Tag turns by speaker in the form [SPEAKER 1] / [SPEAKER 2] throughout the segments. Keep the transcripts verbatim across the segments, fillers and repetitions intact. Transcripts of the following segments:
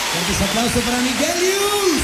[SPEAKER 1] Fuertes aplausos para Miguelius.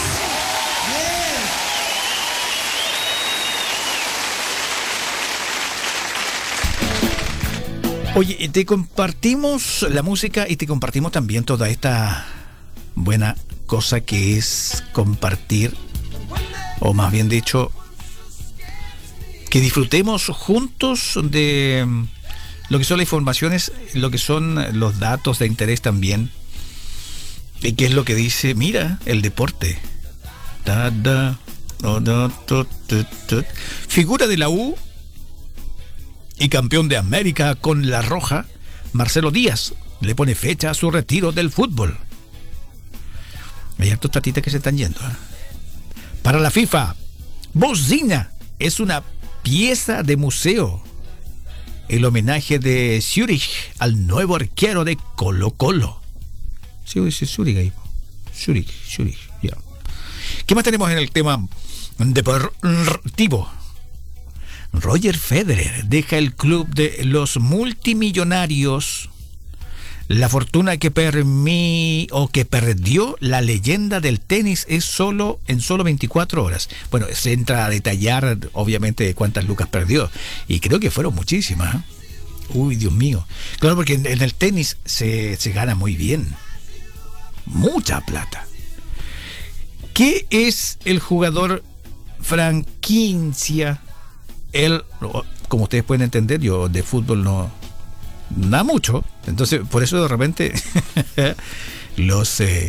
[SPEAKER 1] Yeah.
[SPEAKER 2] Oye, te compartimos la música y te compartimos también toda esta buena cosa que es compartir, o más bien dicho, que disfrutemos juntos de lo que son las informaciones, lo que son los datos de interés también, y qué es lo que dice, mira, el deporte. Da, da, da, da, da, da, da. Figura de la U y campeón de América con la Roja, Marcelo Díaz le pone fecha a su retiro del fútbol. Hay hartos tatitas que se están yendo, ¿eh? Para la FIFA, Bocina es una pieza de museo. El homenaje de Zurich al nuevo arquero de Colo Colo. Sí, dice Zurich ahí. Zurich, Zurich, ya. Yeah. ¿Qué más tenemos en el tema deportivo? Roger Federer deja el club de los multimillonarios. La fortuna que permi o que perdió la leyenda del tenis es solo en solo veinticuatro horas. Bueno, se entra a detallar obviamente cuántas lucas perdió, y creo que fueron muchísimas, ¿eh? Uy, Dios mío. Claro, porque en, en el tenis se, se gana muy bien, mucha plata. ¿Qué es el jugador franquicia? Él, como ustedes pueden entender, yo de fútbol no nada mucho, entonces por eso de repente los eh,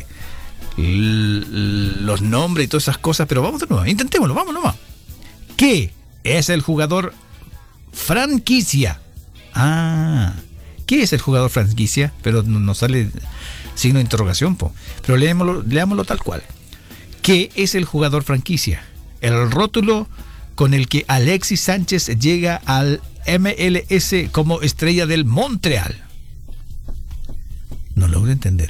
[SPEAKER 2] los nombres y todas esas cosas, pero vamos de nuevo, intentémoslo, vamos nomás. ¿Qué es el jugador franquicia? Ah, ¿qué es el jugador franquicia? Pero no, no sale signo de interrogación, po. Pero leámoslo, leámoslo tal cual. ¿Qué es el jugador franquicia? El rótulo con el que Alexis Sánchez llega al M L S como estrella del Montreal. No logro entender.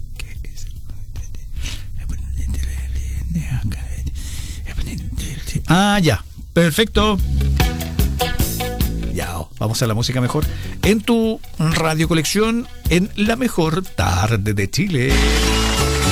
[SPEAKER 2] Ah, ya. Perfecto. Ya, vamos a la música mejor. En tu radio colección, en la mejor tarde de Chile.